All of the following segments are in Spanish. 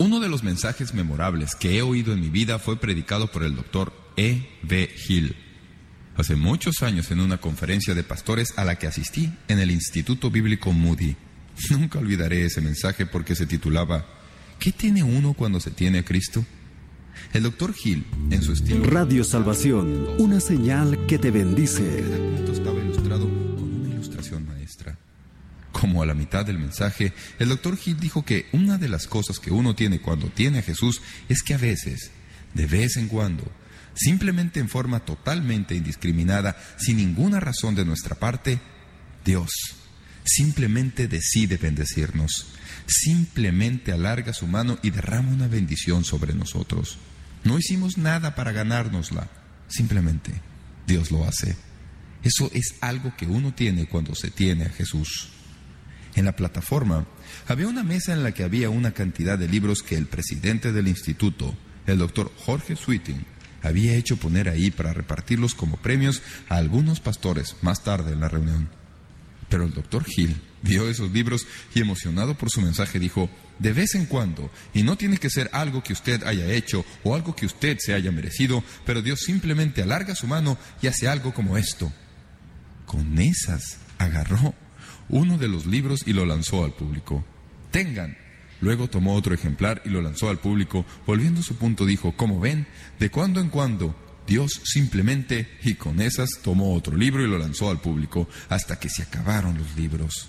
Uno de los mensajes memorables que he oído en mi vida fue predicado por el Dr. E.B. Hill. Hace muchos años en una conferencia de pastores a la que asistí en el Instituto Bíblico Moody. Nunca olvidaré ese mensaje porque se titulaba ¿Qué tiene uno cuando se tiene a Cristo? El Dr. Hill, en su estilo Radio Salvación, una señal que te bendice. Cada punto estaba ilustrado con una ilustración maestra. Como a la mitad del mensaje, el Dr. Hill dijo que una de las cosas que uno tiene cuando tiene a Jesús es que a veces, de vez en cuando, simplemente en forma totalmente indiscriminada, sin ninguna razón de nuestra parte, Dios simplemente decide bendecirnos, simplemente alarga su mano y derrama una bendición sobre nosotros. No hicimos nada para ganárnosla, simplemente Dios lo hace. Eso es algo que uno tiene cuando se tiene a Jesús. En la plataforma había una mesa en la que había una cantidad de libros que el presidente del instituto, el Dr. Jorge Sweeting, había hecho poner ahí para repartirlos como premios a algunos pastores más tarde en la reunión. Pero el Dr. Hill vio esos libros y, emocionado por su mensaje, dijo: de vez en cuando, y no tiene que ser algo que usted haya hecho o algo que usted se haya merecido, pero Dios simplemente alarga su mano y hace algo como esto. Con esas agarró uno de los libros y lo lanzó al público. ¡Tengan! Luego tomó otro ejemplar y lo lanzó al público. Volviendo a su punto dijo: como ven, de cuando en cuando Dios simplemente, y con esas tomó otro libro y lo lanzó al público, hasta que se acabaron los libros.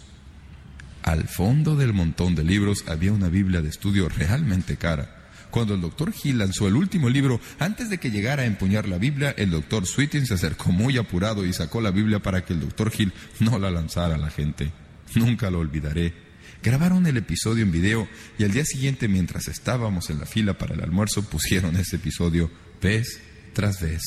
Al fondo del montón de libros había una Biblia de estudio realmente cara. Cuando el Dr. Hill lanzó el último libro, antes de que llegara a empuñar la Biblia, el Dr. Sweeting se acercó muy apurado y sacó la Biblia para que el Dr. Hill no la lanzara a la gente. Nunca lo olvidaré. Grabaron el episodio en video y al día siguiente, mientras estábamos en la fila para el almuerzo, pusieron ese episodio vez tras vez.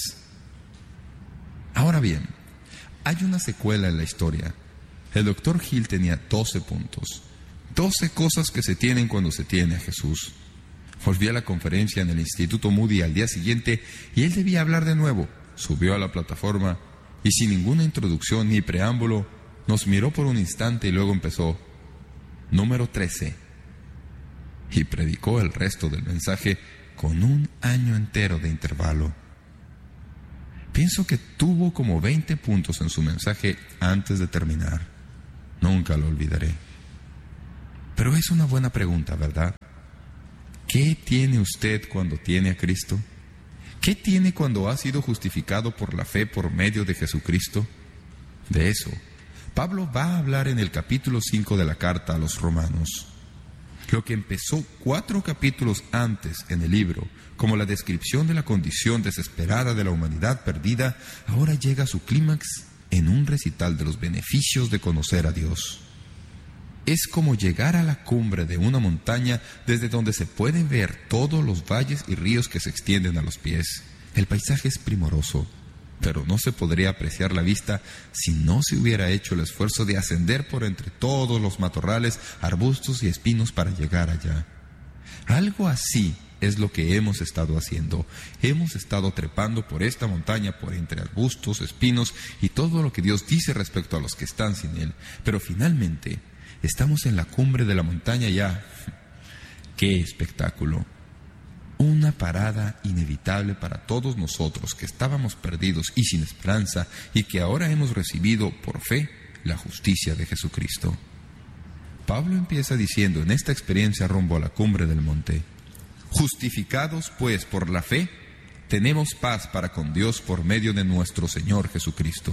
Ahora bien, hay una secuela en la historia. El Dr. Hill tenía 12 puntos. 12 cosas que se tienen cuando se tiene a Jesús. Volví a la conferencia en el Instituto Moody al día siguiente y él debía hablar de nuevo. Subió a la plataforma y sin ninguna introducción ni preámbulo, nos miró por un instante y luego empezó: número 13. Y predicó el resto del mensaje con un año entero de intervalo. Pienso que tuvo como 20 puntos en su mensaje antes de terminar. Nunca lo olvidaré. Pero es una buena pregunta, ¿verdad? ¿Qué tiene usted cuando tiene a Cristo? ¿Qué tiene cuando ha sido justificado por la fe por medio de Jesucristo? De eso, Pablo va a hablar en el capítulo 5 de la carta a los Romanos. Lo que empezó 4 capítulos antes en el libro, como la descripción de la condición desesperada de la humanidad perdida, ahora llega a su clímax en un recital de los beneficios de conocer a Dios. Es como llegar a la cumbre de una montaña desde donde se pueden ver todos los valles y ríos que se extienden a los pies. El paisaje es primoroso, pero no se podría apreciar la vista si no se hubiera hecho el esfuerzo de ascender por entre todos los matorrales, arbustos y espinos para llegar allá. Algo así es lo que hemos estado haciendo. Hemos estado trepando por esta montaña, por entre arbustos, espinos y todo lo que Dios dice respecto a los que están sin Él. Pero finalmente estamos en la cumbre de la montaña ya. ¡Qué espectáculo! Una parada inevitable para todos nosotros que estábamos perdidos y sin esperanza y que ahora hemos recibido por fe la justicia de Jesucristo. Pablo empieza diciendo en esta experiencia rumbo a la cumbre del monte: justificados pues por la fe, tenemos paz para con Dios por medio de nuestro Señor Jesucristo.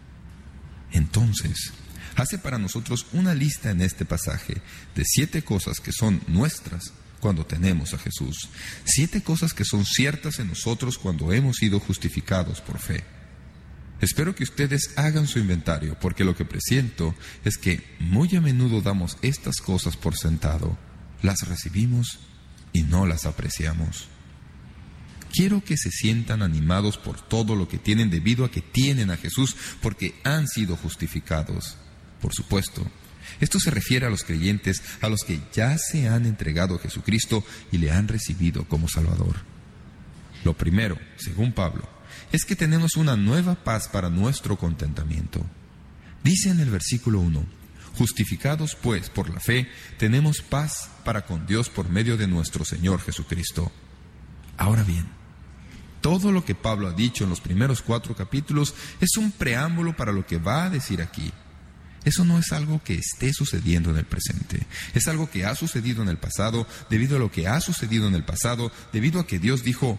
Entonces, hace para nosotros una lista en este pasaje de 7 cosas que son nuestras cuando tenemos a Jesús. 7 cosas que son ciertas en nosotros cuando hemos sido justificados por fe. Espero que ustedes hagan su inventario, porque lo que presiento es que muy a menudo damos estas cosas por sentado, las recibimos y no las apreciamos. Quiero que se sientan animados por todo lo que tienen debido a que tienen a Jesús, porque han sido justificados. Por supuesto, esto se refiere a los creyentes, a los que ya se han entregado a Jesucristo y le han recibido como Salvador. Lo primero, según Pablo, es que tenemos una nueva paz para nuestro contentamiento. Dice en el versículo 1: Justificados, pues, por la fe, tenemos paz para con Dios por medio de nuestro Señor Jesucristo. Ahora bien, todo lo que Pablo ha dicho en los primeros 4 capítulos es un preámbulo para lo que va a decir aquí. Eso no es algo que esté sucediendo en el presente. Es algo que ha sucedido en el pasado, debido a lo que ha sucedido en el pasado, debido a que Dios dijo,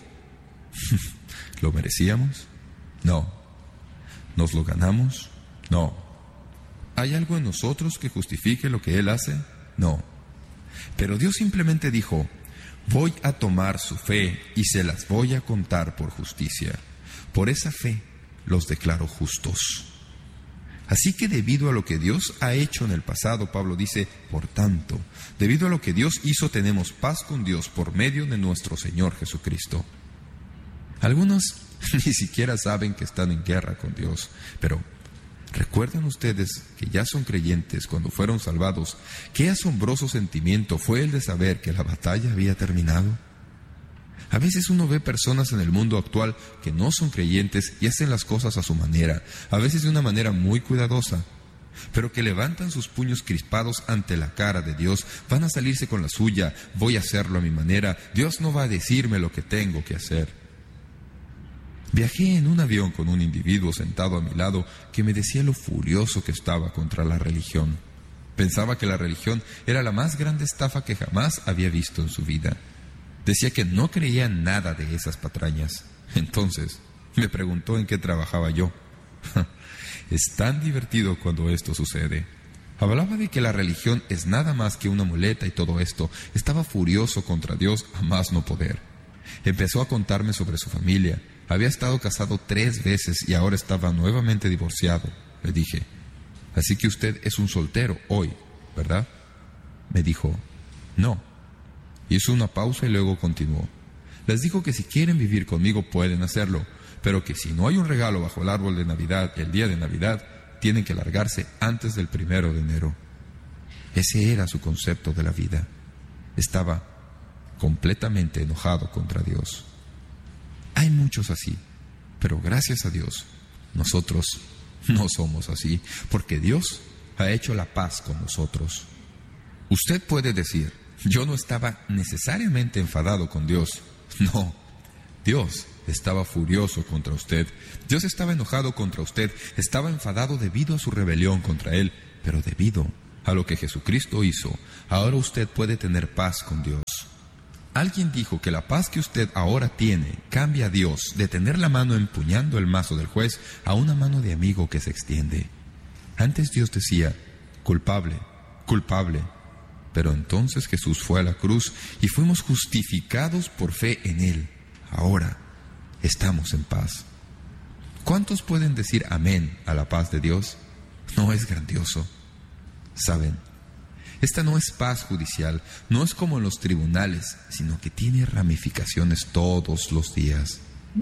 ¿lo merecíamos? No. ¿Nos lo ganamos? No. ¿Hay algo en nosotros que justifique lo que Él hace? No. Pero Dios simplemente dijo, voy a tomar su fe y se las voy a contar por justicia. Por esa fe los declaro justos. Así que debido a lo que Dios ha hecho en el pasado, Pablo dice, por tanto, debido a lo que Dios hizo, tenemos paz con Dios por medio de nuestro Señor Jesucristo. Algunos ni siquiera saben que están en guerra con Dios, pero ¿recuerdan ustedes que ya son creyentes cuando fueron salvados? ¿Qué asombroso sentimiento fue el de saber que la batalla había terminado? A veces uno ve personas en el mundo actual que no son creyentes y hacen las cosas a su manera, a veces de una manera muy cuidadosa, pero que levantan sus puños crispados ante la cara de Dios, van a salirse con la suya, voy a hacerlo a mi manera, Dios no va a decirme lo que tengo que hacer. Viajé en un avión con un individuo sentado a mi lado que me decía lo furioso que estaba contra la religión. Pensaba que la religión era la más grande estafa que jamás había visto en su vida. Decía que no creía en nada de esas patrañas. Entonces, me preguntó en qué trabajaba yo. Es tan divertido cuando esto sucede. Hablaba de que la religión es nada más que una muleta y todo esto. Estaba furioso contra Dios a más no poder. Empezó a contarme sobre su familia. Había estado casado 3 veces y ahora estaba nuevamente divorciado. Le dije, así que usted es un soltero hoy, ¿verdad? Me dijo, no. Hizo una pausa y luego continuó. Les digo que si quieren vivir conmigo pueden hacerlo, pero que si no hay un regalo bajo el árbol de Navidad el día de Navidad, tienen que largarse antes del 1 de enero. Ese era su concepto de la vida. Estaba completamente enojado contra Dios. Hay muchos así, pero gracias a Dios, nosotros no somos así, porque Dios ha hecho la paz con nosotros. Usted puede decir, yo no estaba necesariamente enfadado con Dios. No, Dios estaba furioso contra usted. Dios estaba enojado contra usted. Estaba enfadado debido a su rebelión contra Él. Pero debido a lo que Jesucristo hizo, ahora usted puede tener paz con Dios. Alguien dijo que la paz que usted ahora tiene cambia a Dios de tener la mano empuñando el mazo del juez a una mano de amigo que se extiende. Antes Dios decía, culpable, culpable. Pero entonces Jesús fue a la cruz y fuimos justificados por fe en Él. Ahora estamos en paz. ¿Cuántos pueden decir amén a la paz de Dios? ¿No es grandioso? ¿Saben? Esta no es paz judicial, no es como en los tribunales, sino que tiene ramificaciones todos los días.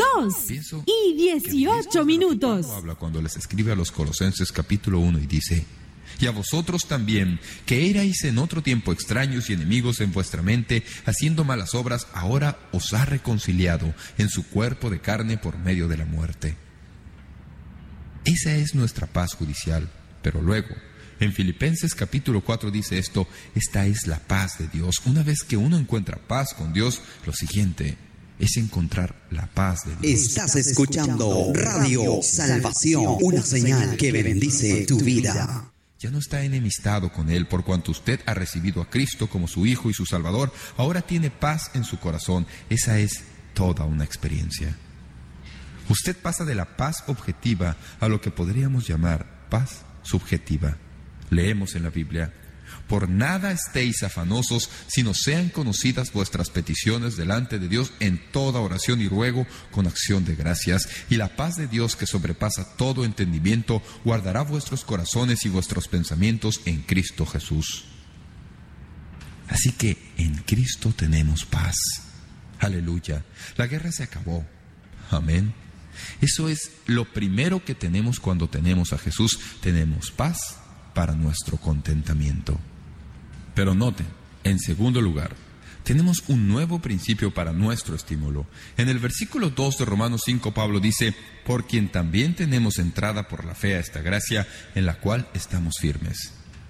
2:18 minutos. Habla cuando les escribe a los Colosenses capítulo 1 y dice, y a vosotros también, que erais en otro tiempo extraños y enemigos en vuestra mente, haciendo malas obras, ahora os ha reconciliado en su cuerpo de carne por medio de la muerte. Esa es nuestra paz judicial. Pero luego, en Filipenses capítulo 4 dice esto, esta es la paz de Dios. Una vez que uno encuentra paz con Dios, lo siguiente es encontrar la paz de Dios. Estás escuchando Radio Salvación, una señal que bendice tu vida. Ya no está enemistado con Él por cuanto usted ha recibido a Cristo como su Hijo y su Salvador. Ahora tiene paz en su corazón. Esa es toda una experiencia. Usted pasa de la paz objetiva a lo que podríamos llamar paz subjetiva. Leemos en la Biblia, por nada estéis afanosos, sino sean conocidas vuestras peticiones delante de Dios en toda oración y ruego con acción de gracias. Y la paz de Dios, que sobrepasa todo entendimiento, guardará vuestros corazones y vuestros pensamientos en Cristo Jesús. Así que en Cristo tenemos paz. Aleluya. La guerra se acabó. Amén. Eso es lo primero que tenemos cuando tenemos a Jesús. Tenemos paz para nuestro contentamiento. Pero noten, en segundo lugar, tenemos un nuevo principio para nuestro estímulo. En el versículo 2 de Romanos 5, Pablo dice, por quien también tenemos entrada por la fe a esta gracia, en la cual estamos firmes.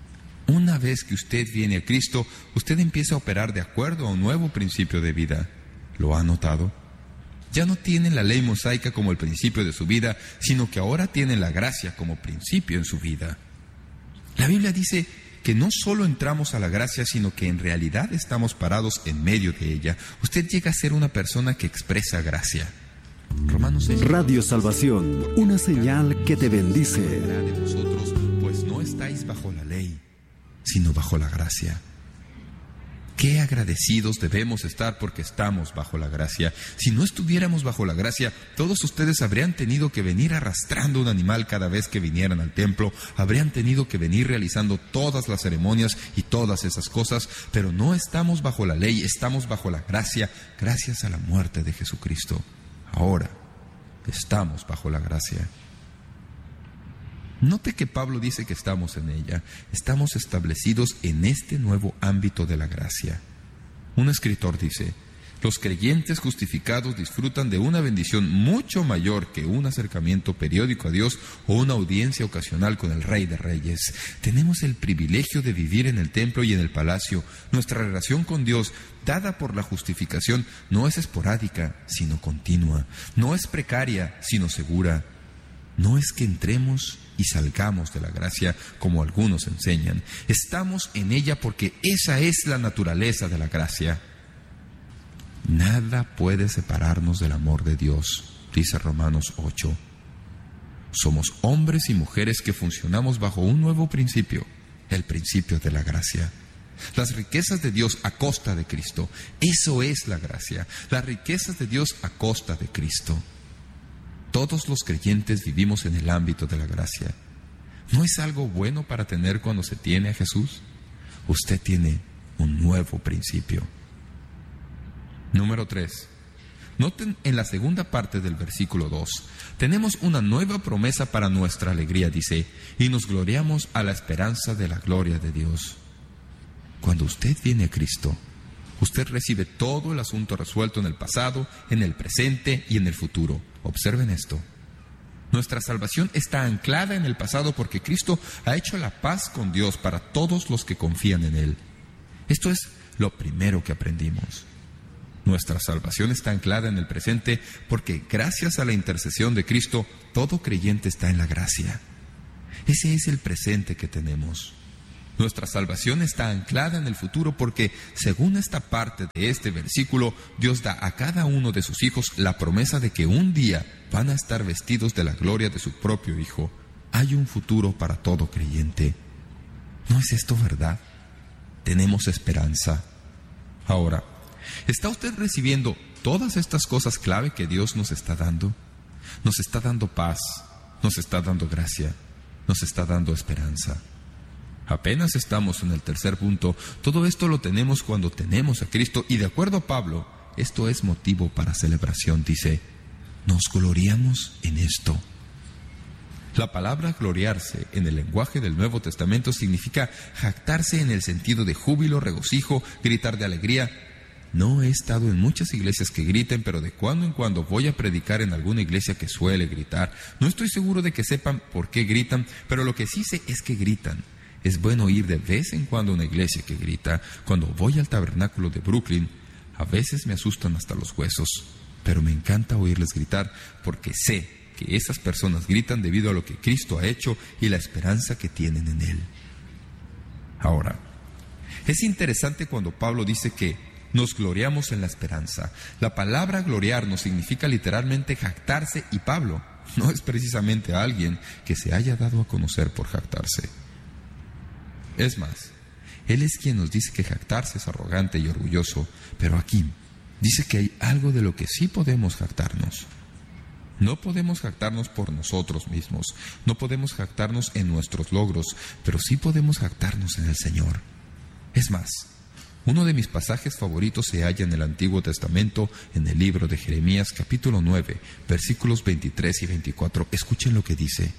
Una vez que usted viene a Cristo, usted empieza a operar de acuerdo a un nuevo principio de vida. ¿Lo ha notado? Ya no tiene la ley mosaica como el principio de su vida, sino que ahora tiene la gracia como principio en su vida. La Biblia dice que no solo entramos a la gracia, sino que en realidad estamos parados en medio de ella. Usted llega a ser una persona que expresa gracia. Romanos 6. Radio Salvación, una señal que te bendice. De vosotros, pues no estáis bajo la ley, sino bajo la gracia. Qué agradecidos debemos estar porque estamos bajo la gracia. Si no estuviéramos bajo la gracia, todos ustedes habrían tenido que venir arrastrando un animal cada vez que vinieran al templo, habrían tenido que venir realizando todas las ceremonias y todas esas cosas, pero no estamos bajo la ley, estamos bajo la gracia, gracias a la muerte de Jesucristo. Ahora estamos bajo la gracia. Note que Pablo dice que estamos en ella. Estamos establecidos en este nuevo ámbito de la gracia. Un escritor dice: los creyentes justificados disfrutan de una bendición mucho mayor que un acercamiento periódico a Dios o una audiencia ocasional con el Rey de Reyes. Tenemos el privilegio de vivir en el templo y en el palacio. Nuestra relación con Dios, dada por la justificación, no es esporádica, sino continua. No es precaria, sino segura. No es que entremos y salgamos de la gracia como algunos enseñan. Estamos en ella porque esa es la naturaleza de la gracia. Nada puede separarnos del amor de Dios, dice Romanos 8. Somos hombres y mujeres que funcionamos bajo un nuevo principio, el principio de la gracia. Las riquezas de Dios a costa de Cristo. Eso es la gracia. Las riquezas de Dios a costa de Cristo. Todos los creyentes vivimos en el ámbito de la gracia. ¿No es algo bueno para tener cuando se tiene a Jesús? Usted tiene un nuevo principio. Número 3. Noten en la segunda parte del versículo 2. Tenemos una nueva promesa para nuestra alegría, dice, y nos gloriamos a la esperanza de la gloria de Dios. Cuando usted viene a Cristo, usted recibe todo el asunto resuelto en el pasado, en el presente y en el futuro. Observen esto. Nuestra salvación está anclada en el pasado porque Cristo ha hecho la paz con Dios para todos los que confían en Él. Esto es lo primero que aprendimos. Nuestra salvación está anclada en el presente porque gracias a la intercesión de Cristo, todo creyente está en la gracia. Ese es el presente que tenemos. Nuestra salvación está anclada en el futuro porque, según esta parte de este versículo, Dios da a cada uno de sus hijos la promesa de que un día van a estar vestidos de la gloria de su propio Hijo. Hay un futuro para todo creyente. ¿No es esto verdad? Tenemos esperanza. Ahora, ¿está usted recibiendo todas estas cosas clave que Dios nos está dando? Nos está dando paz, nos está dando gracia, nos está dando esperanza. Apenas estamos en el tercer punto. Todo esto lo tenemos cuando tenemos a Cristo y de acuerdo a Pablo, esto es motivo para celebración. Dice, nos gloriamos en esto. La palabra gloriarse en el lenguaje del Nuevo Testamento significa jactarse en el sentido de júbilo, regocijo, gritar de alegría. No he estado en muchas iglesias que griten, pero de cuando en cuando voy a predicar en alguna iglesia que suele gritar. No estoy seguro de que sepan por qué gritan, pero lo que sí sé es que gritan. Es bueno ir de vez en cuando a una iglesia que grita. Cuando voy al tabernáculo de Brooklyn, a veces me asustan hasta los huesos, pero me encanta oírles gritar porque sé que esas personas gritan debido a lo que Cristo ha hecho y la esperanza que tienen en Él. Ahora, es interesante cuando Pablo dice que nos gloriamos en la esperanza. La palabra gloriarnos significa literalmente jactarse y Pablo no es precisamente alguien que se haya dado a conocer por jactarse. Es más, Él es quien nos dice que jactarse es arrogante y orgulloso, pero aquí dice que hay algo de lo que sí podemos jactarnos. No podemos jactarnos por nosotros mismos, no podemos jactarnos en nuestros logros, pero sí podemos jactarnos en el Señor. Es más, uno de mis pasajes favoritos se halla en el Antiguo Testamento, en el libro de Jeremías, capítulo 9, versículos 23 y 24. Escuchen lo que dice.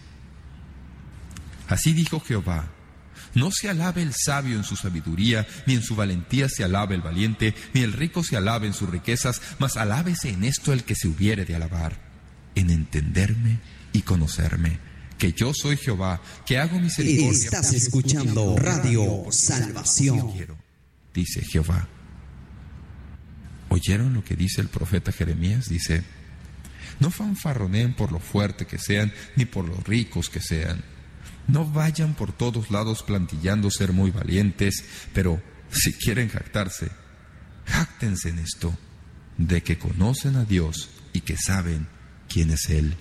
Así dijo Jehová: no se alabe el sabio en su sabiduría, ni en su valentía se alabe el valiente, ni el rico se alabe en sus riquezas, mas alábese en esto el que se hubiere de alabar, en entenderme y conocerme, que yo soy Jehová, que hago misericordia. Estás escuchando Radio Salvación. Quiero, dice Jehová. ¿Oyeron lo que dice el profeta Jeremías? Dice: no fanfarroneen por lo fuerte que sean, ni por los ricos que sean. No vayan por todos lados plantillando ser muy valientes, pero si quieren jactarse, jáctense en esto, de que conocen a Dios y que saben quién es Él.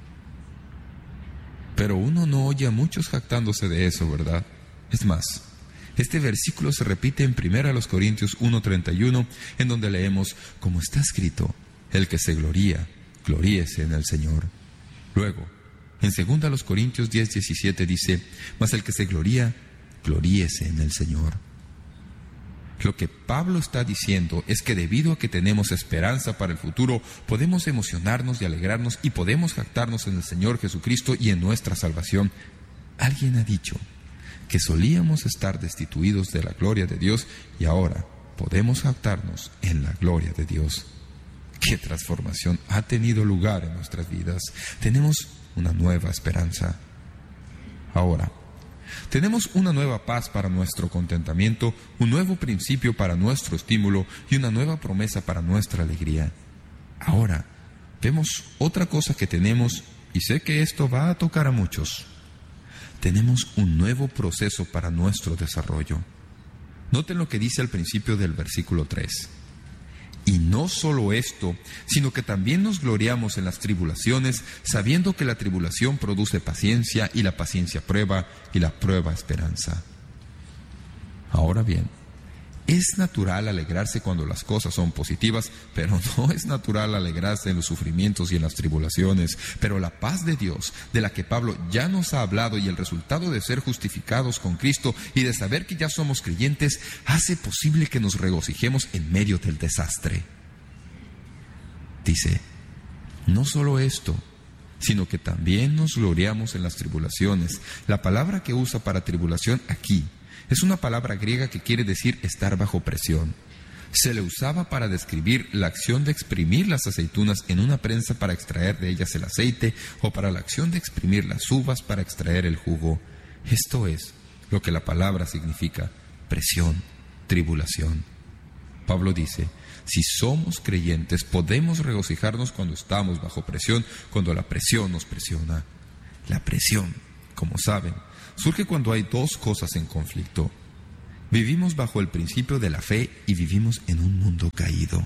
Pero uno no oye a muchos jactándose de eso, ¿verdad? Es más, este versículo se repite en 1 Corintios 1:31, en donde leemos: como está escrito, el que se gloría, gloríese en el Señor. Luego, en 2 Corintios 10:17 dice: mas el que se gloría, gloríese en el Señor. Lo que Pablo está diciendo es que debido a que tenemos esperanza para el futuro, podemos emocionarnos y alegrarnos y podemos jactarnos en el Señor Jesucristo y en nuestra salvación. Alguien ha dicho que solíamos estar destituidos de la gloria de Dios y ahora podemos jactarnos en la gloria de Dios. ¿Qué transformación ha tenido lugar en nuestras vidas? Tenemos una nueva esperanza. Ahora, tenemos una nueva paz para nuestro contentamiento, un nuevo principio para nuestro estímulo y una nueva promesa para nuestra alegría. Ahora, vemos otra cosa que tenemos, y sé que esto va a tocar a muchos. Tenemos un nuevo proceso para nuestro desarrollo. Noten lo que dice al principio del versículo 3. Y no solo esto, sino que también nos gloriamos en las tribulaciones, sabiendo que la tribulación produce paciencia, y la paciencia prueba, y la prueba esperanza. Ahora bien, es natural alegrarse cuando las cosas son positivas, pero no es natural alegrarse en los sufrimientos y en las tribulaciones. Pero la paz de Dios, de la que Pablo ya nos ha hablado, y el resultado de ser justificados con Cristo y de saber que ya somos creyentes, hace posible que nos regocijemos en medio del desastre. Dice: no solo esto, sino que también nos gloriamos en las tribulaciones. La palabra que usa para tribulación aquí es una palabra griega que quiere decir estar bajo presión. Se le usaba para describir la acción de exprimir las aceitunas en una prensa para extraer de ellas el aceite, o para la acción de exprimir las uvas para extraer el jugo. Esto es lo que la palabra significa: presión, tribulación. Pablo dice: si somos creyentes, podemos regocijarnos cuando estamos bajo presión, cuando la presión nos presiona. La presión, como saben, surge cuando hay dos cosas en conflicto. Vivimos bajo el principio de la fe y vivimos en un mundo caído.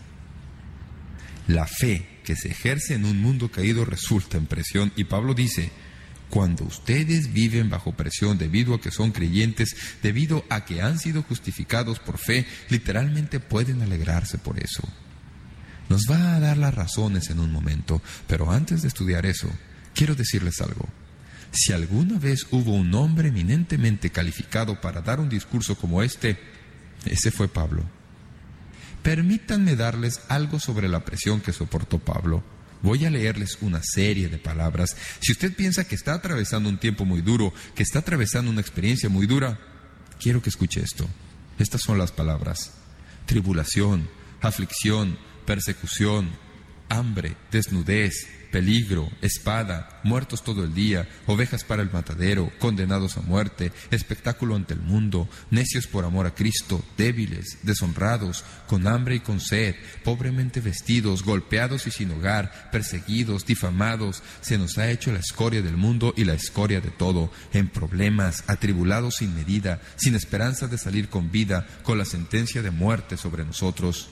La fe que se ejerce en un mundo caído resulta en presión, y Pablo dice: cuando ustedes viven bajo presión debido a que son creyentes, debido a que han sido justificados por fe, literalmente pueden alegrarse por eso. Nos va a dar las razones en un momento, pero antes de estudiar eso, quiero decirles algo. Si alguna vez hubo un hombre eminentemente calificado para dar un discurso como este, ese fue Pablo. Permítanme darles algo sobre la presión que soportó Pablo. Voy a leerles una serie de palabras. Si usted piensa que está atravesando un tiempo muy duro, que está atravesando una experiencia muy dura, quiero que escuche esto. Estas son las palabras: tribulación, aflicción, persecución, hambre, desnudez, peligro, espada, muertos todo el día, ovejas para el matadero, condenados a muerte, espectáculo ante el mundo, necios por amor a Cristo, débiles, deshonrados, con hambre y con sed, pobremente vestidos, golpeados y sin hogar, perseguidos, difamados. Se nos ha hecho la escoria del mundo y la escoria de todo, en problemas, atribulados sin medida, sin esperanza de salir con vida, con la sentencia de muerte sobre nosotros.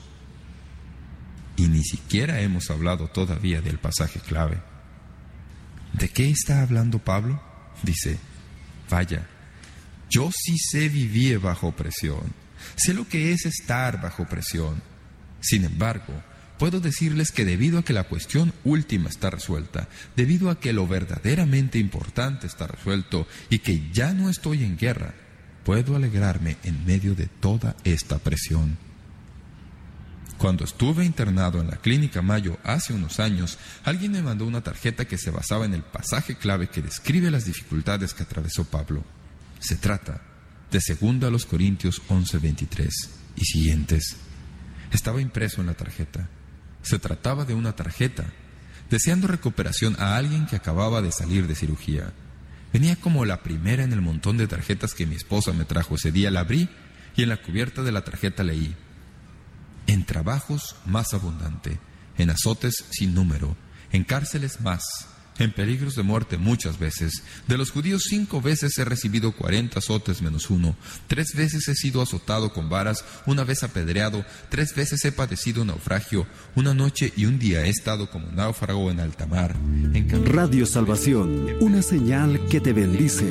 Y ni siquiera hemos hablado todavía del pasaje clave. ¿De qué está hablando Pablo? Dice: vaya, yo sí sé vivir bajo presión. Sé lo que es estar bajo presión. Sin embargo, puedo decirles que debido a que la cuestión última está resuelta, debido a que lo verdaderamente importante está resuelto y que ya no estoy en guerra, puedo alegrarme en medio de toda esta presión. Cuando estuve internado en la Clínica Mayo hace unos años, alguien me mandó una tarjeta que se basaba en el pasaje clave que describe las dificultades que atravesó Pablo. Se trata de 2 Corintios 11:23 y siguientes. Estaba impreso en la tarjeta. Se trataba de una tarjeta deseando recuperación a alguien que acababa de salir de cirugía. Venía como la primera en el montón de tarjetas que mi esposa me trajo ese día. La abrí y en la cubierta de la tarjeta leí: en trabajos más abundante, en azotes sin número, en cárceles más, en peligros de muerte muchas veces. De los judíos 5 veces he recibido 40 azotes menos 1. 3 veces he sido azotado con varas, 1 vez apedreado, 3 veces he padecido naufragio. 1 noche y 1 día he estado como náufrago en alta mar. Radio Salvación, una señal que te bendice.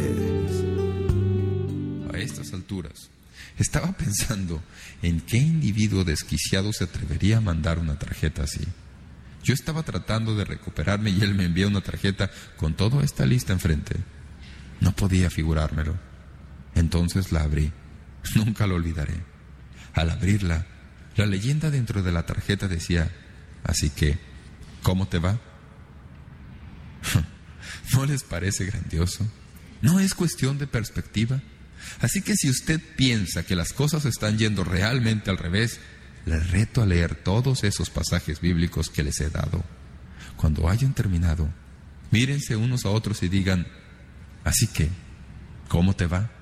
A estas alturas, estaba pensando en qué individuo desquiciado se atrevería a mandar una tarjeta así. Yo estaba tratando de recuperarme y él me envía una tarjeta con toda esta lista enfrente. No podía figurármelo. Entonces la abrí. Nunca lo olvidaré. Al abrirla, la leyenda dentro de la tarjeta decía: así que, ¿cómo te va? ¿No les parece grandioso? ¿No es cuestión de perspectiva? Así que si usted piensa que las cosas están yendo realmente al revés, le reto a leer todos esos pasajes bíblicos que les he dado. Cuando hayan terminado, mírense unos a otros y digan: así que, ¿cómo te va?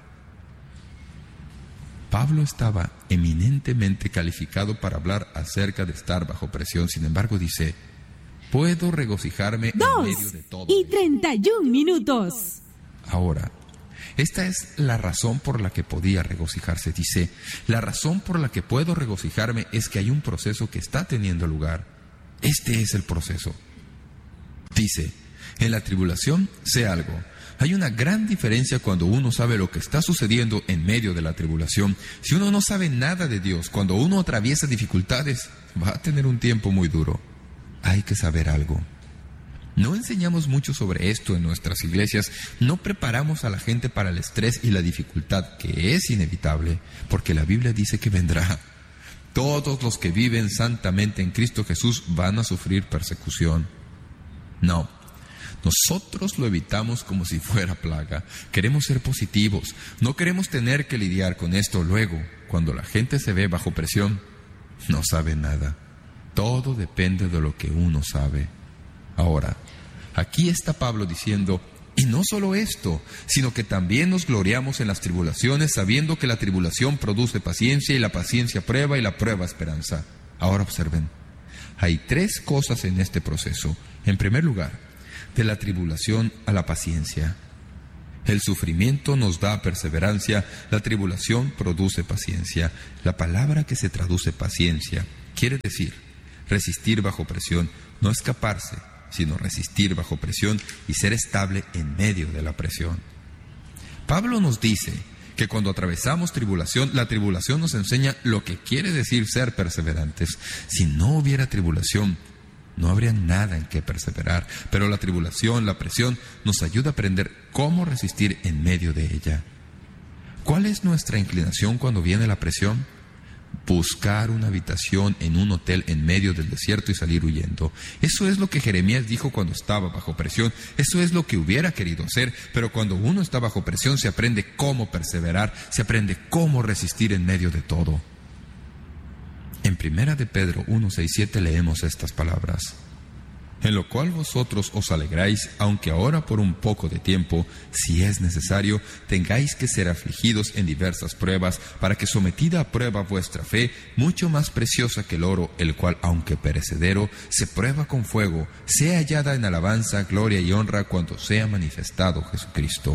Pablo estaba eminentemente calificado para hablar acerca de estar bajo presión. Sin embargo, dice: puedo regocijarme en medio de todo. 2:31 minutos. Ahora, esta es la razón por la que podía regocijarse. Dice: la razón por la que puedo regocijarme es que hay un proceso que está teniendo lugar. Este es el proceso. Dice: en la tribulación sé algo. Hay una gran diferencia cuando uno sabe lo que está sucediendo en medio de la tribulación. Si uno no sabe nada de Dios, cuando uno atraviesa dificultades, va a tener un tiempo muy duro. Hay que saber algo. No enseñamos mucho sobre esto en nuestras iglesias. No preparamos a la gente para el estrés y la dificultad, que es inevitable, porque la Biblia dice que vendrá. Todos los que viven santamente en Cristo Jesús van a sufrir persecución. No, nosotros lo evitamos como si fuera plaga. Queremos ser positivos. No queremos tener que lidiar con esto luego. Cuando la gente se ve bajo presión, no sabe nada. Todo depende de lo que uno sabe. Ahora, aquí está Pablo diciendo: y no solo esto, sino que también nos gloriamos en las tribulaciones, sabiendo que la tribulación produce paciencia, y la paciencia prueba, y la prueba esperanza. Ahora observen, hay 3 cosas en este proceso. En primer lugar, de la tribulación a la paciencia. El sufrimiento nos da perseverancia, la tribulación produce paciencia. La palabra que se traduce paciencia quiere decir resistir bajo presión, no escaparse, sino resistir bajo presión y ser estable en medio de la presión. Pablo nos dice que cuando atravesamos tribulación, la tribulación nos enseña lo que quiere decir ser perseverantes. Si no hubiera tribulación, no habría nada en qué perseverar, pero la tribulación, la presión, nos ayuda a aprender cómo resistir en medio de ella. ¿Cuál es nuestra inclinación cuando viene la presión? Buscar una habitación en un hotel en medio del desierto y salir huyendo. Eso es lo que Jeremías dijo cuando estaba bajo presión. Eso es lo que hubiera querido hacer, pero cuando uno está bajo presión se aprende cómo perseverar, se aprende cómo resistir en medio de todo. En 1 de Pedro 1:6-7 leemos estas palabras: en lo cual vosotros os alegráis, aunque ahora por un poco de tiempo, si es necesario, tengáis que ser afligidos en diversas pruebas, para que sometida a prueba vuestra fe, mucho más preciosa que el oro, el cual, aunque perecedero, se prueba con fuego, sea hallada en alabanza, gloria y honra cuando sea manifestado Jesucristo.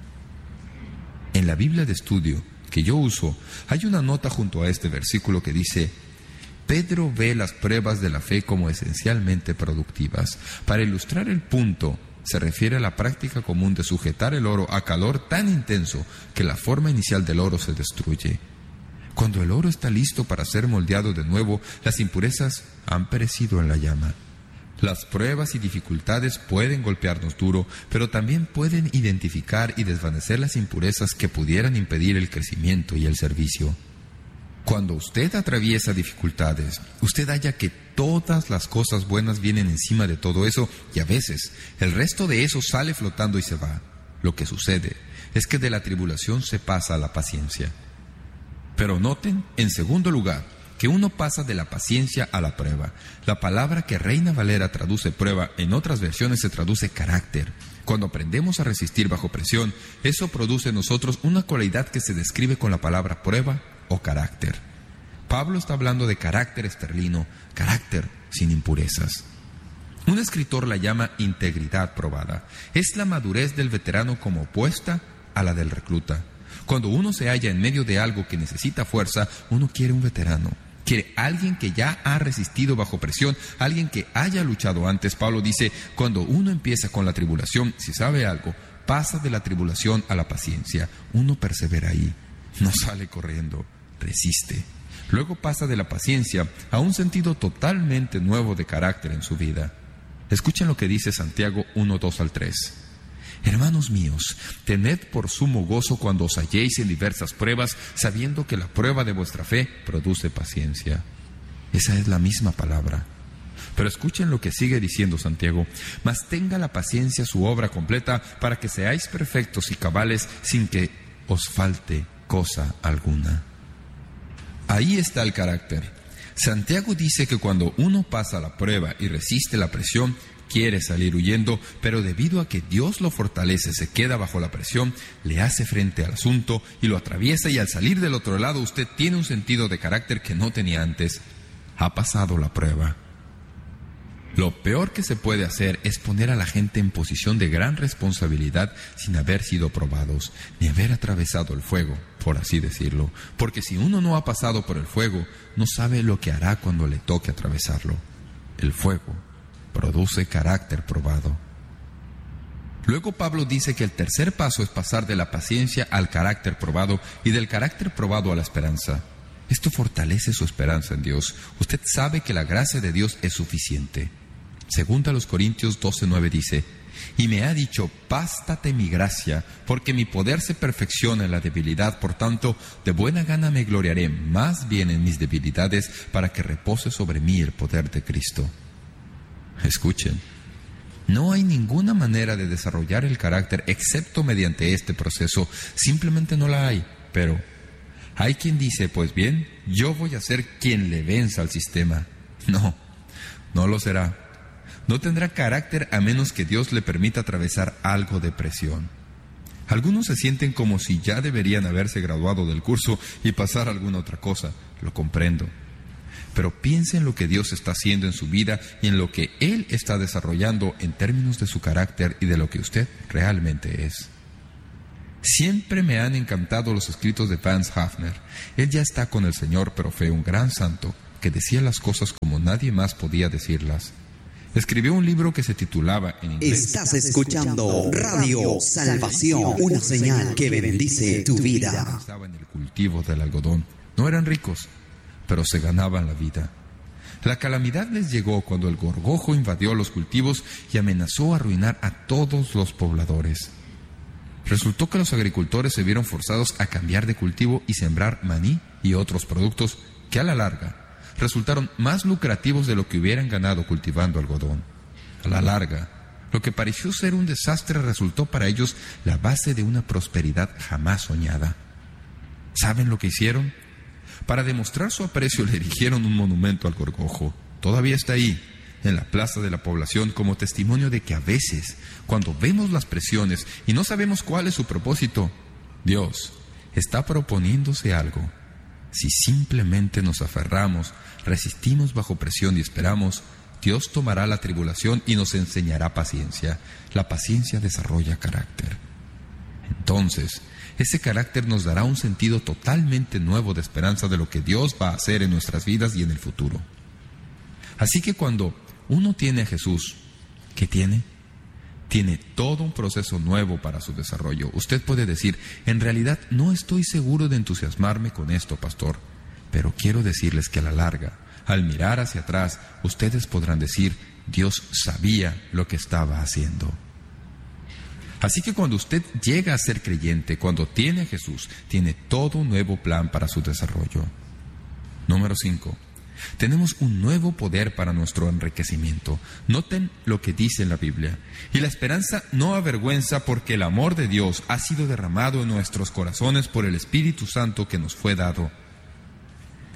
En la Biblia de estudio que yo uso, hay una nota junto a este versículo que dice: Pedro ve las pruebas de la fe como esencialmente productivas. Para ilustrar el punto, se refiere a la práctica común de sujetar el oro a calor tan intenso que la forma inicial del oro se destruye. Cuando el oro está listo para ser moldeado de nuevo, las impurezas han perecido en la llama. Las pruebas y dificultades pueden golpearnos duro, pero también pueden identificar y desvanecer las impurezas que pudieran impedir el crecimiento y el servicio. Cuando usted atraviesa dificultades, usted halla que todas las cosas buenas vienen encima de todo eso, y a veces el resto de eso sale flotando y se va. Lo que sucede es que de la tribulación se pasa a la paciencia. Pero noten, en segundo lugar, que uno pasa de la paciencia a la prueba. La palabra que Reina Valera traduce prueba, en otras versiones se traduce carácter. Cuando aprendemos a resistir bajo presión, eso produce en nosotros una cualidad que se describe con la palabra prueba o carácter. Pablo está hablando de carácter esterlino, carácter sin impurezas. Un escritor la llama integridad probada. Es la madurez del veterano como opuesta a la del recluta. Cuando uno se halla en medio de algo que necesita fuerza, uno quiere un veterano. Quiere alguien que ya ha resistido bajo presión, alguien que haya luchado antes. Pablo dice, cuando uno empieza con la tribulación, si sabe algo, pasa de la tribulación a la paciencia. Uno persevera ahí, no sale corriendo, resiste. Luego pasa de la paciencia a un sentido totalmente nuevo de carácter en su vida. Escuchen lo que dice Santiago 1:2-3. Hermanos míos, tened por sumo gozo cuando os halléis en diversas pruebas, sabiendo que la prueba de vuestra fe produce paciencia. Esa es la misma palabra. Pero escuchen lo que sigue diciendo Santiago. Mas tenga la paciencia su obra completa, para que seáis perfectos y cabales, sin que os falte cosa alguna. Ahí está el carácter. Santiago dice que cuando uno pasa la prueba y resiste la presión, quiere salir huyendo, pero debido a que Dios lo fortalece, se queda bajo la presión, le hace frente al asunto y lo atraviesa, y al salir del otro lado usted tiene un sentido de carácter que no tenía antes. Ha pasado la prueba. Lo peor que se puede hacer es poner a la gente en posición de gran responsabilidad sin haber sido probados, ni haber atravesado el fuego, por así decirlo. Porque si uno no ha pasado por el fuego, no sabe lo que hará cuando le toque atravesarlo. El fuego produce carácter probado. Luego Pablo dice que el tercer paso es pasar de la paciencia al carácter probado y del carácter probado a la esperanza. Esto fortalece su esperanza en Dios. Usted sabe que la gracia de Dios es suficiente. Segunda a los Corintios 12:9 dice, y me ha dicho, bástate mi gracia, porque mi poder se perfecciona en la debilidad, por tanto, de buena gana me gloriaré más bien en mis debilidades, para que repose sobre mí el poder de Cristo. Escuchen, no hay ninguna manera de desarrollar el carácter excepto mediante este proceso. Simplemente no la hay. Pero hay quien dice, pues bien, yo voy a ser quien le venza al sistema. No lo será. No tendrá carácter a menos que Dios le permita atravesar algo de presión. Algunos se sienten como si ya deberían haberse graduado del curso y pasar a alguna otra cosa. Lo comprendo. Pero piense en lo que Dios está haciendo en su vida y en lo que Él está desarrollando en términos de su carácter y de lo que usted realmente es. Siempre me han encantado los escritos de Vance Havner. Él ya está con el Señor, pero fue un gran santo que decía las cosas como nadie más podía decirlas. Escribió un libro que se titulaba en inglés. Estás escuchando Radio Salvación, una señal que bendice tu vida. Estaba en el cultivo del algodón. No eran ricos, pero se ganaban la vida. La calamidad les llegó cuando el gorgojo invadió los cultivos y amenazó arruinar a todos los pobladores. Resultó que los agricultores se vieron forzados a cambiar de cultivo y sembrar maní y otros productos que a la larga resultaron más lucrativos de lo que hubieran ganado cultivando algodón. A la larga, lo que pareció ser un desastre resultó para ellos la base de una prosperidad jamás soñada. ¿Saben lo que hicieron? Para demostrar su aprecio le erigieron un monumento al gorgojo. Todavía está ahí, en la plaza de la población, como testimonio de que a veces, cuando vemos las presiones y no sabemos cuál es su propósito, Dios está proponiéndose algo. Si simplemente nos aferramos, resistimos bajo presión y esperamos, Dios tomará la tribulación y nos enseñará paciencia. La paciencia desarrolla carácter. Entonces, ese carácter nos dará un sentido totalmente nuevo de esperanza de lo que Dios va a hacer en nuestras vidas y en el futuro. Así que cuando uno tiene a Jesús, ¿qué tiene? Tiene todo un proceso nuevo para su desarrollo. Usted puede decir, en realidad no estoy seguro de entusiasmarme con esto, pastor, pero quiero decirles que a la larga, al mirar hacia atrás, ustedes podrán decir, Dios sabía lo que estaba haciendo. Así que cuando usted llega a ser creyente, cuando tiene a Jesús, tiene todo un nuevo plan para su desarrollo. Número 5. Tenemos un nuevo poder para nuestro enriquecimiento. Noten lo que dice la Biblia. Y la esperanza no avergüenza, porque el amor de Dios ha sido derramado en nuestros corazones por el Espíritu Santo que nos fue dado.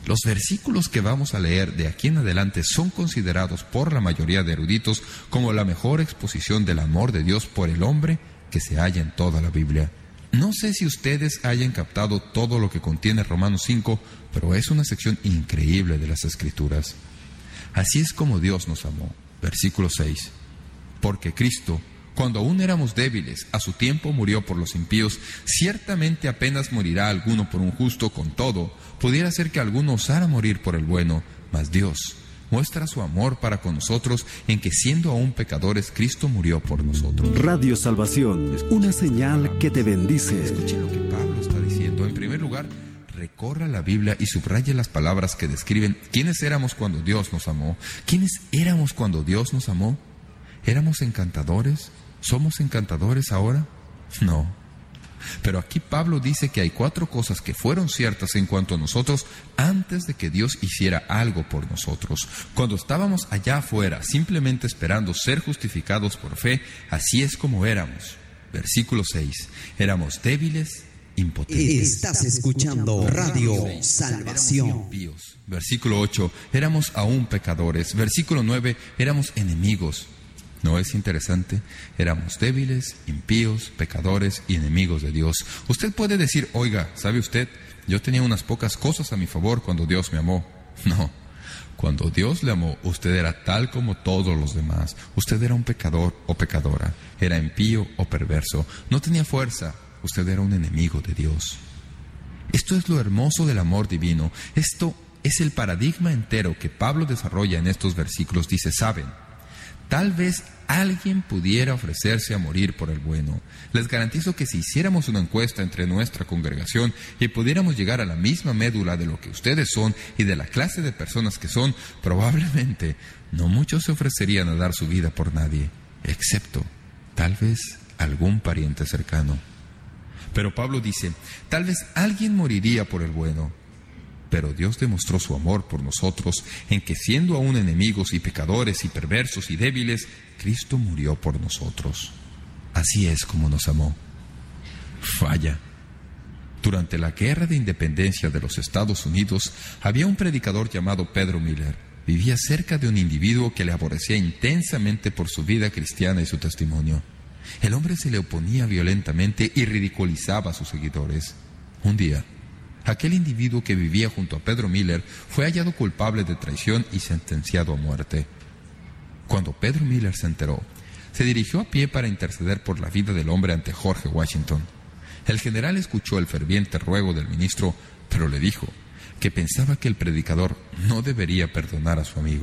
Los versículos que vamos a leer de aquí en adelante son considerados por la mayoría de eruditos como la mejor exposición del amor de Dios por el hombre que se halla en toda la Biblia. No sé si ustedes hayan captado todo lo que contiene Romanos 5, pero es una sección increíble de las Escrituras. Así es como Dios nos amó. Versículo 6. Porque Cristo, cuando aún éramos débiles, a su tiempo murió por los impíos. Ciertamente apenas morirá alguno por un justo, con todo, pudiera ser que alguno osara morir por el bueno, mas Dios muestra su amor para con nosotros en que siendo aún pecadores, Cristo murió por nosotros. Radio Salvación, una señal que te bendice. Escuchen lo que Pablo está diciendo. En primer lugar, recorra la Biblia y subraye las palabras que describen quiénes éramos cuando Dios nos amó. ¿Quiénes éramos cuando Dios nos amó? ¿Éramos encantadores? ¿Somos encantadores ahora? No. Pero aquí Pablo dice que hay 4 cosas que fueron ciertas en cuanto a nosotros antes de que Dios hiciera algo por nosotros. Cuando estábamos allá afuera, simplemente esperando ser justificados por fe, así es como éramos. Versículo 6. Éramos débiles, impotentes. Estás escuchando Radio Salvación. Éramos impíos. Versículo 8. Éramos aún pecadores. Versículo 9. Éramos enemigos. ¿No es interesante? Éramos débiles, impíos, pecadores y enemigos de Dios. Usted puede decir, oiga, ¿sabe usted? Yo tenía unas pocas cosas a mi favor cuando Dios me amó. No. Cuando Dios le amó, usted era tal como todos los demás. Usted era un pecador o pecadora. Era impío o perverso. No tenía fuerza. Usted era un enemigo de Dios. Esto es lo hermoso del amor divino. Esto es el paradigma entero que Pablo desarrolla en estos versículos. Dice, ¿saben? Tal vez alguien pudiera ofrecerse a morir por el bueno. Les garantizo que si hiciéramos una encuesta entre nuestra congregación y pudiéramos llegar a la misma médula de lo que ustedes son y de la clase de personas que son, probablemente no muchos se ofrecerían a dar su vida por nadie, excepto tal vez algún pariente cercano. Pero Pablo dice, tal vez alguien moriría por el bueno. Pero Dios demostró su amor por nosotros en que siendo aún enemigos y pecadores y perversos y débiles, Cristo murió por nosotros. Así es como nos amó. Falla. Durante la Guerra de Independencia de los Estados Unidos, había un predicador llamado Pedro Miller. Vivía cerca de un individuo que le aborrecía intensamente por su vida cristiana y su testimonio. El hombre se le oponía violentamente y ridiculizaba a sus seguidores. Un día, aquel individuo que vivía junto a Pedro Miller fue hallado culpable de traición y sentenciado a muerte. Cuando Pedro Miller se enteró, se dirigió a pie para interceder por la vida del hombre ante George Washington. El general escuchó el ferviente ruego del ministro, pero le dijo que pensaba que el predicador no debería perdonar a su amigo.